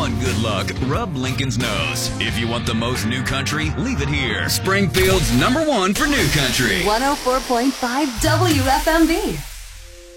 want good luck, rub Lincoln's nose. If you want the most new country, leave it here. Springfield's #1 for new country. 104.5 WFMB.